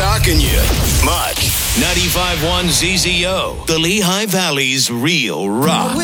rocking you. Much. 95.1 ZZO, the Lehigh Valley's real rock.